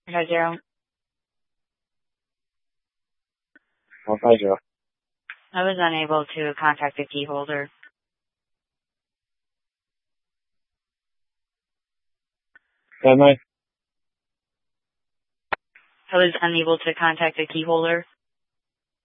50. 150. I was unable to contact the key holder. That night. I was unable to contact the key holder.